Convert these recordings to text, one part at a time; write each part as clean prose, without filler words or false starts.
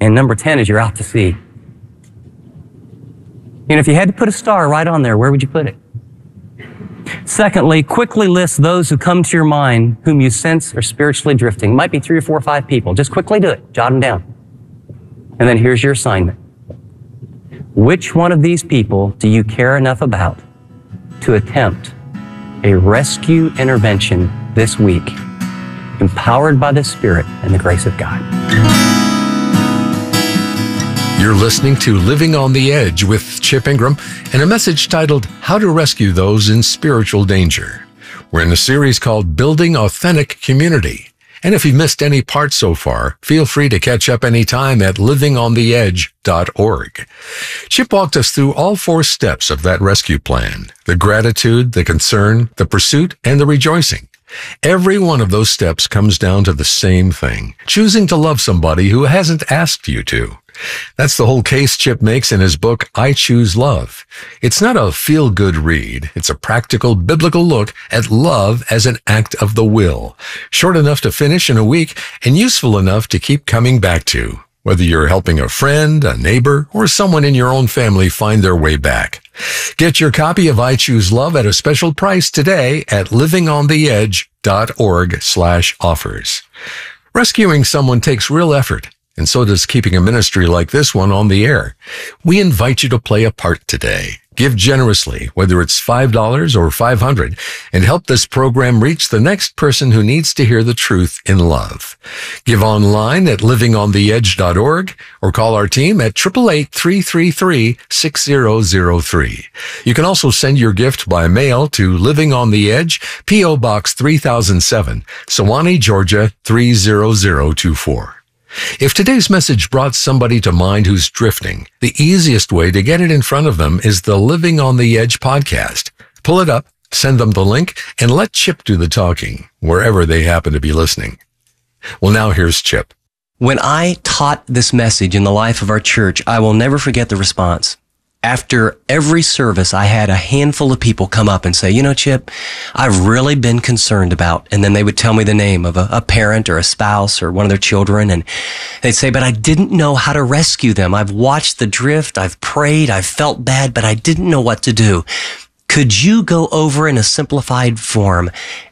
And number 10 is you're out to sea. And if you had to put a star right on there, where would you put it? Secondly, quickly list those who come to your mind whom you sense are spiritually drifting. Might be 3 or 4 or 5 people. Just quickly do it. Jot them down. And then here's your assignment. Which one of these people do you care enough about to attempt a rescue intervention this week, empowered by the Spirit and the grace of God? You're listening to Living on the Edge with Chip Ingram and a message titled How to Rescue Those in Spiritual Danger. We're in a series called Building Authentic Community. And if you've missed any part so far, feel free to catch up anytime at livingontheedge.org. Chip walked us through all 4 steps of that rescue plan: the gratitude, the concern, the pursuit, and the rejoicing. Every one of those steps comes down to the same thing: choosing to love somebody who hasn't asked you to. That's the whole case Chip makes in his book, I Choose Love. It's not a feel-good read. It's a practical biblical look at love as an act of the will, short enough to finish in a week and useful enough to keep coming back to, whether you're helping a friend, a neighbor, or someone in your own family find their way back. Get your copy of I Choose Love at a special price today at livingontheedge.org/offers. Rescuing someone takes real effort, and so does keeping a ministry like this one on the air. We invite you to play a part today. Give generously, whether it's $5 or $500, and help this program reach the next person who needs to hear the truth in love. Give online at livingontheedge.org or call our team at 888-333-6003. You can also send your gift by mail to Living on the Edge, P.O. Box 3007, Sewanee, Georgia 30024. If today's message brought somebody to mind who's drifting, the easiest way to get it in front of them is the Living on the Edge podcast. Pull it up, send them the link, and let Chip do the talking, wherever they happen to be listening. Well, now here's Chip. When I taught this message in the life of our church, I will never forget the response. After every service, I had a handful of people come up and say, you know, Chip, I've really been concerned about, and then they would tell me the name of a parent or a spouse or one of their children, and they'd say, but I didn't know how to rescue them. I've watched the drift, I've prayed, I've felt bad, but I didn't know what to do. Could you go over in a simplified form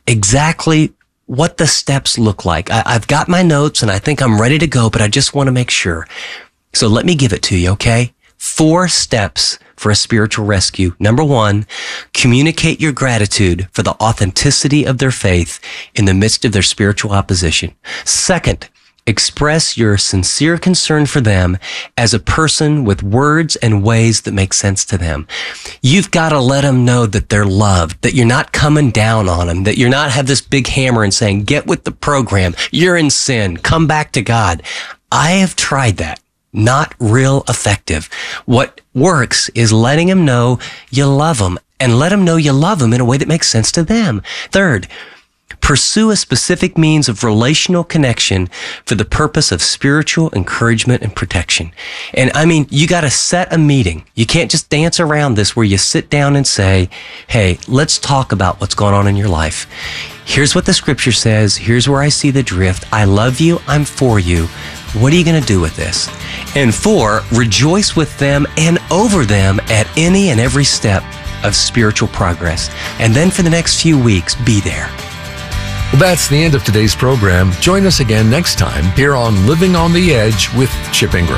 exactly what the steps look like? I've got my notes and I think I'm ready to go, but I just want to make sure. So let me give it to you, okay? 4 steps for a spiritual rescue. Number 1, communicate your gratitude for the authenticity of their faith in the midst of their spiritual opposition. Second, express your sincere concern for them as a person with words and ways that make sense to them. You've got to let them know that they're loved, that you're not coming down on them, that you're not have this big hammer and saying, get with the program, you're in sin, come back to God. I have tried that. Not real effective. What works is letting them know you love them and let them know you love them in a way that makes sense to them. Third, pursue a specific means of relational connection for the purpose of spiritual encouragement and protection. And I mean, you got to set a meeting. You can't just dance around this where you sit down and say, hey, let's talk about what's going on in your life. Here's what the scripture says. Here's where I see the drift. I love you. I'm for you. What are you going to do with this? And 4, rejoice with them and over them at any and every step of spiritual progress. And then for the next few weeks, be there. Well, that's the end of today's program. Join us again next time here on Living on the Edge with Chip Ingram.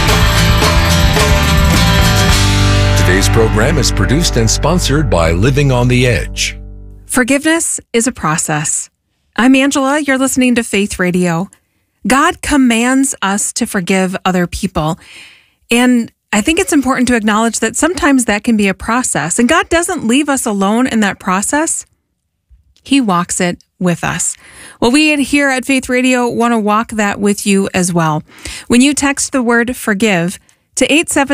Today's program is produced and sponsored by Living on the Edge. Forgiveness is a process. I'm Angela. You're listening to Faith Radio. God commands us to forgive other people. And I think it's important to acknowledge that sometimes that can be a process. And God doesn't leave us alone in that process. He walks it with us. Well, we here at Faith Radio want to walk that with you as well. When you text the word forgive to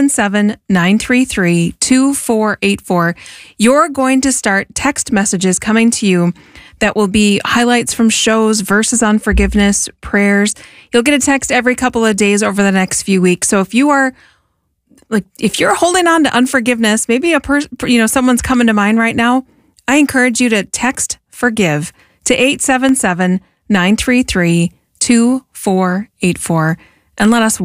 877-933-2484, you're going to start text messages coming to you that will be highlights from shows, verses on forgiveness, prayers. You'll get a text every couple of days over the next few weeks. So if you're holding on to unforgiveness, maybe someone's coming to mind right now, I encourage you to text forgive to 877-933-2484 and let us